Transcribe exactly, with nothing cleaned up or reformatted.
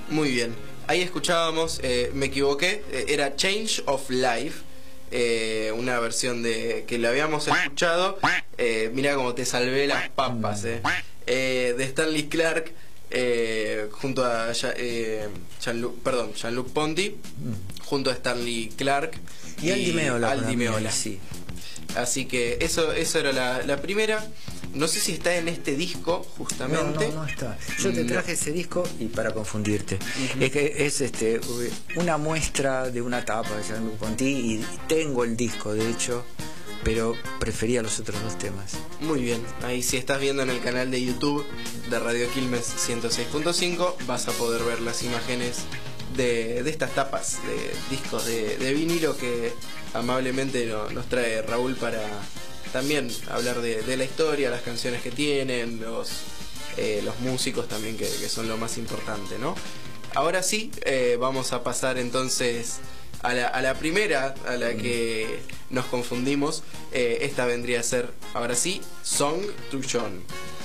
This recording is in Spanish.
Muy bien. Ahí escuchábamos, eh, me equivoqué, eh, era Change of Life, eh, una versión de que lo habíamos escuchado. Eh, mira cómo te salvé las papas, eh. Eh, de Stanley Clarke, eh, junto a eh, Jean-Luc, perdón, Jean-Luc Ponty, junto a Stanley Clarke y, y Aldi Meola. Aldi Meola. Sí. Así que eso, eso era la, la primera. No sé si está en este disco, justamente. No, no, no está. Yo te traje no. ese disco y para confundirte. Uh-huh. Es que es este una muestra de una tapa de Jean-Luc Ponty y tengo el disco, de hecho, pero prefería los otros dos temas. Muy bien. Ahí si estás viendo en el canal de YouTube de Radio Quilmes ciento seis punto cinco vas a poder ver las imágenes de, de estas tapas de discos de, de vinilo que amablemente no, nos trae Raúl para también hablar de, de la historia, las canciones que tienen, los, eh, los músicos también, que, que son lo más importante, ¿no? Ahora sí, eh, vamos a pasar entonces a la, a la primera, a la que nos confundimos. Eh, esta vendría a ser, ahora sí, Song to John.